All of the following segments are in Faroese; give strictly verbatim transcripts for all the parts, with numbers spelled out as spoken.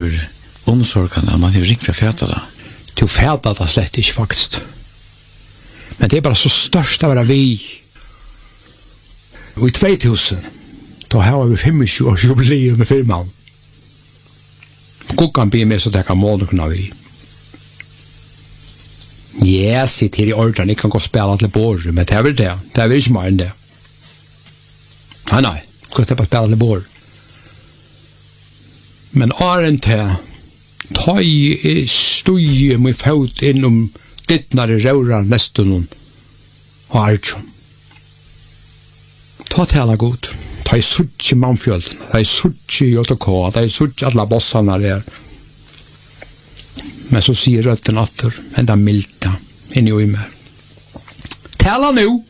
hever omsorgene, man hever ringt til fæta da. Du fæta da slett ikke faktisk. Men det er bare så størst av å være vi. Og i två tusen, da har vi tjugofem års jubileum med firman. Guggan blir med så det kan månekna vi. Ja, sitt her i ordren, ikke kan gå og spela til bord, men det er vel det. Det er vel ikke mer enn det. Nei, nei, skal jeg spela til bord. Men åren til, ta i støye med fot innom dittnare røra nesten og arjum. Ta tala god. Ta i suttje mannfjölden. Ta i suttje J K. Ta i suttje alla bossarna der. Men så sier røtten atter, enda milda, inni og i mer. Tala nu!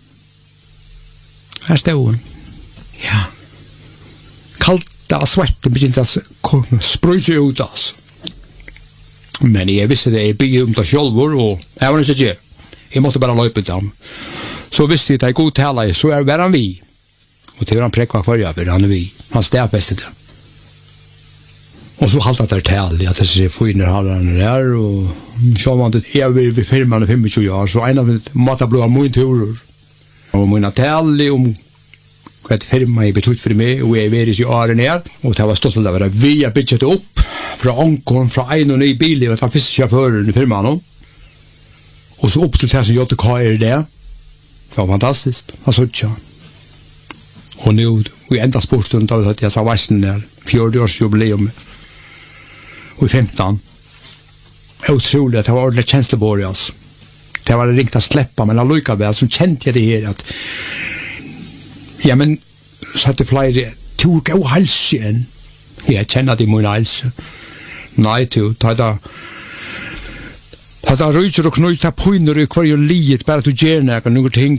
Her stod hun. Ja. Kalta og svette begynte å sprøyse ut, altså. Men jeg visste det, jeg bygde om det sjølvor, og jeg var ikke gjør. Jeg måtte bare løpe dem. Så visste jeg at jeg god tala, så er det han vi. Og til han prekva kvarja, han er vi. Han stedfeste det. Og så halte det tal, at jeg ser fyner halverne der, og så var det, jeg var ved firmaen tjugofem år, så en av måtte bli av min turer. Og min tal om hva et firma jeg betytt for meg, og jeg var i åren her, og det var stått til å være vi har bygget opp, fra Ankon, fra en og ny bil, og ta første sjåføren i firmaen. Og så opp til det som J K er det. Det var fantastisk, altså ikke. Og nå, vi enda spørsmålet, da vi tatt jeg sa versen der, fjorti års jubileum, og i femton. Utroligt att det var ordentligt känslebord, alltså. Det var ringt att släppa, men allikevel så kjente jeg det her at ja, men så att det flere tog og hals igjen. Jeg kjenner det i min hals. Nei, du, ta da ta da røyser og knøyter pøyner i hver livet, bare til gjerne og noe ting.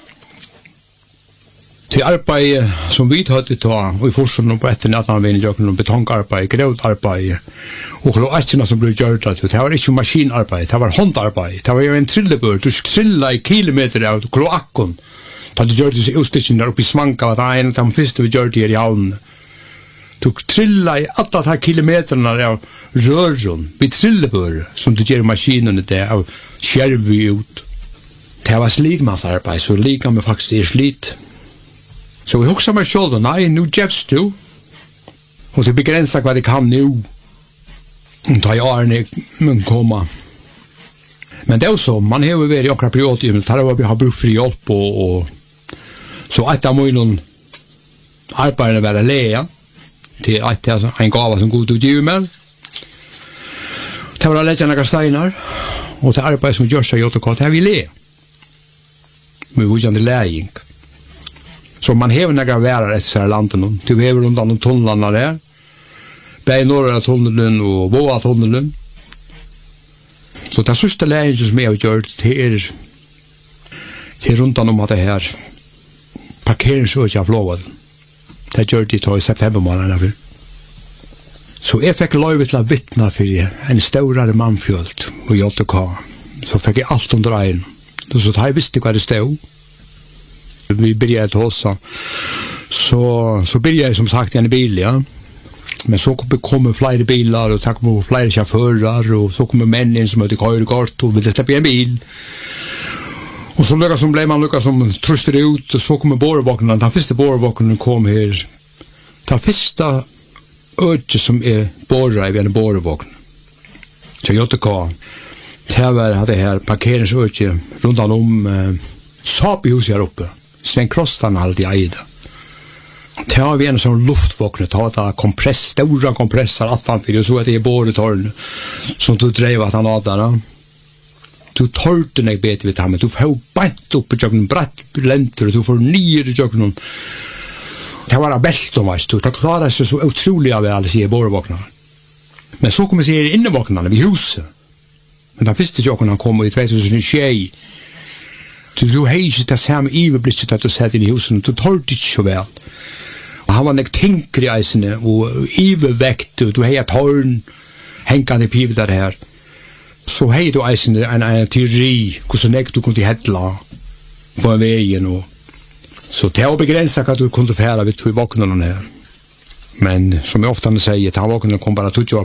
Til arbeid som vi hadde ta, og i forskjellen på etter natten vi gjør noen betongarbeid, grøvd arbeid, og kloakkene som ble gjort det, det var ikke maskinarbeid, det var håndarbeid, det var jo en trillebør, du trilla i kilometer av kloakken, da du gjør det i utstikken der oppe i Smanka, det var en av de første vi gjør det her i havnen. Du trilla i alle de kilometerna av røren, vi trillebør, som du gjør maskinene der, av skjervi ut. Det var slitmassarbeid, så liker vi faktisk det er slit. Så jeg husker meg selv, nei, nu gjevst du. Og det begrenser hva det kan nu. Da jeg årene mun komma. Men det er også, man har jo vært i akkurat periodium, der har vi har brukt for hjelp, og, og så et av munnen arbeidene være leia, til et av en gava som god utgiver med. Det var å legge noen steiner, og til arbeid som gjør seg gjort og det har vi le. Med vujande leing. Så man hever några värar efter sig landet. Du hever runt om tunnlarna där. Bäg norra tunneln och våa tunneln. Så det sista läget som jag har gjort till till runt om att det här parkeringsöka flåvad. Det gjorde det i september månaden. Så jag fick lov till att vittna för en större manfjöld och J K. Så fick jag allt under egen. Så jag visste vad det stod. Vi började hossa. Så så började jag som sagt i en bil, ja. Men så kommer fler bilar och tack på fler chaufförer och så kommer män in som hade körkort och ville släppa en bil. Och så lyckas som blev man lyckas som tröstade ut och så kommer borrvagnen. Den första borrvagnen kom här. Den första öde som är borra i en borrvagn. Så jag tycker att det var hade här parkeringsöde runt om eh, Sapi-hus här uppe. Sven Krostan hade i Eida. Det har vi en sån luftvåkne, ta ta kompress, stora kompressar attanför, och så att det är borretorn som du drev att han hade där. Du torrte nek bete vid ham, du får bant upp i tjögnen, bratt lenter, du får nyer i tjögnen. Det var bält om varst, det klarade sig så otroliga väl, säger borrevåknarna. Men så kommer sig innevåknarna vid huset. Men den första tjögnen han kom i tjugohundratjugotre. Du du har ikke det samme iverblikket at du sett inn i husen, du tar det ikke så vel. Og han var nek tenker i eisene, og ivervekt, og du har et hårn hengende i pivet der her. Så har du eisene en, en teori, hvordan nek du kunne hedla på en veien, og så det var begrenset hva du kunne fære ved to i våknene her. Men som jeg ofte sier, ta våknene kom bare tjugo år